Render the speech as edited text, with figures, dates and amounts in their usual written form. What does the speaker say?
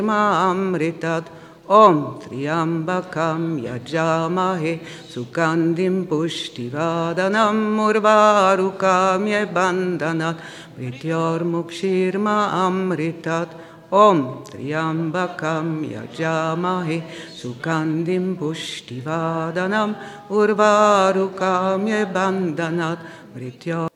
Amritat Om Triambakam Yajamahe Sukandim Pushtivadanam Urvarukam Yebandanat Mrityormukshirma Amritat Om Triambakam Yajamahe Sukandim Pushtivadanam Urvarukam Yebandanat